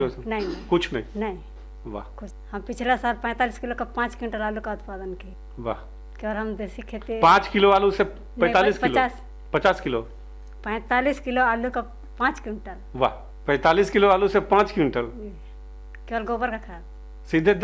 नहीं नहीं कुछ नहीं? नहीं वाह कुछ। हम पिछला साल 45 किलो का 5 क्विंटल आलू का उत्पादन किए। वाह। और हम देसी खेती 5 किलो आलू से 45 किलो? 50 किलो? 45 किलो आलू का 5 क्विंटल। वाह, 45 किलो आलू से 5 क्विंटल केवल गोबर का खाद। सीधे